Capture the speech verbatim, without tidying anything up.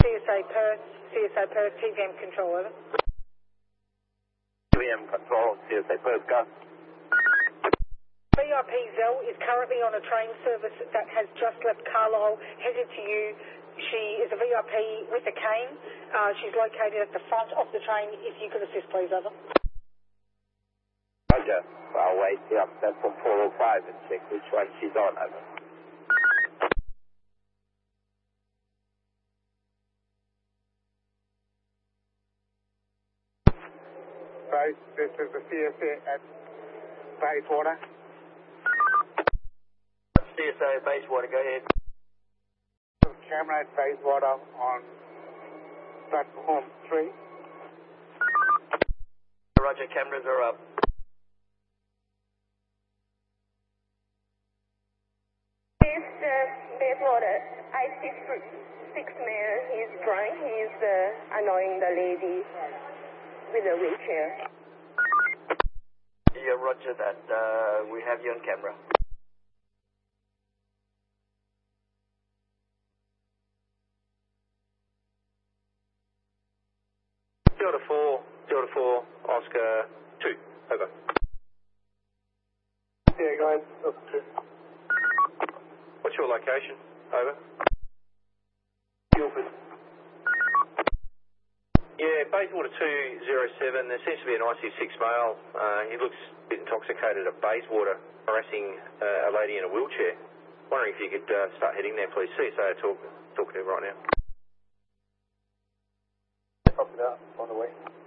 C S A Perth, C S A Perth, T V M control, over. T V M control, C S A Perth, go. V I P Zell is currently on a train service that has just left Carlisle, headed to you. She is a V I P with a cane. Uh, she's located at the front of the train. If you could assist, please, over. Roger. I'll wait the upset from four oh five and check which one she's on, over. Base, this is the C S A at Bayswater. C S A Bayswater, go ahead. Camera at Bayswater on platform three. Roger, cameras are up. This uh, Bayswater, I see six men. He's drunk. He's uh, annoying the lady with a wheelchair. Yeah, roger that. Uh, we have you on camera. Delta four, Delta four, Oscar two, over. Yeah, go ahead. What's your location? Over. Guildford. Yeah, Bayswater two zero seven, there seems to be an I C six male. Uh, he looks a bit intoxicated at Bayswater, harassing uh, a lady in a wheelchair. Wondering if you could uh, start heading there, please. C S A are talk, talking to him right now. Copy that, on the way.